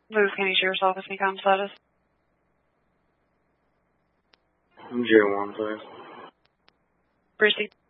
Move, can you share yourself with me, com status? J1, please. Proceed.